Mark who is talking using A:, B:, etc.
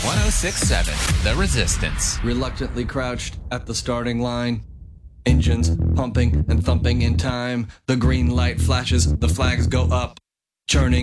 A: 1067, The Resistance.
B: Reluctantly crouched at the starting line. Engines pumping and thumping in time. The green light flashes, the flags go up. Churning